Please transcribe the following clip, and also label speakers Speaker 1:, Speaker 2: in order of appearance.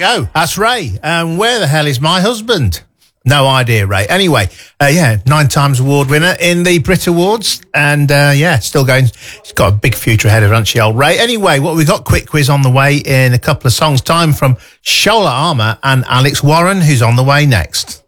Speaker 1: go. That's Ray. Where the hell is my husband? No idea, Ray. Anyway, 9 times award winner in the Brit Awards. And, still going. She's got a big future ahead of her, hasn't she, old Ray? Anyway, what we got, quick quiz on the way in a couple of songs' time from Shola Armour and Alex Warren, who's on the way next.